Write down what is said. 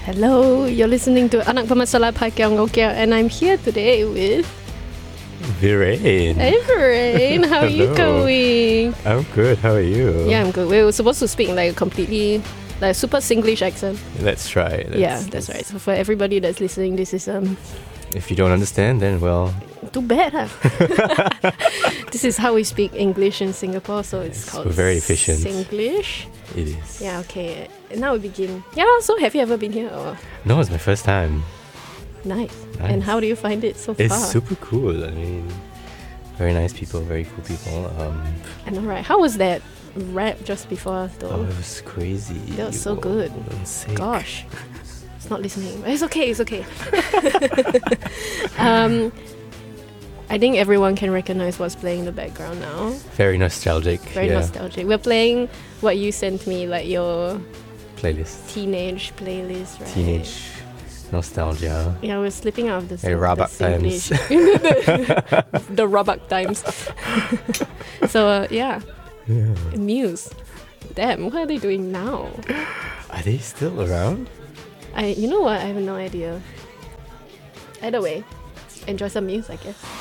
Hello, you're listening to Anak Pemasalah Pakyang Okia, and I'm here today with Viren. Hey Viren, how are you Hello. going? I'm good. How are you? Yeah, I'm good. We were supposed to speak in like a completely like super Singlish accent. Let's try. That's right. So for everybody that's listening, this is If you don't understand, then well, too bad, huh? This is how we speak English in Singapore, so it's Yes, called we're very efficient. Singlish. it is. Yeah, okay. Now we begin. Yeah, so have you ever been here? Or? No, it's my first time. Nice. Nice. And how do you find it so It's far? super cool. I mean, very nice people, very cool people. And alright, how was that rap just before though? Oh, it was crazy. That was so good. I'm sick. Gosh, it's not listening. But it's okay. It's okay. I think everyone can recognize what's playing in the background now. Very nostalgic. Very yeah. nostalgic. We're playing what you sent me, like your Playlist. teenage playlist, right? Teenage nostalgia. Yeah, we're slipping out of the Hey, Rabak times. the Rabak times. So yeah, Yeah. Muse. Damn, what are they doing now? Are they still around? You know what? I have no idea. Either way, enjoy some Muse, I guess.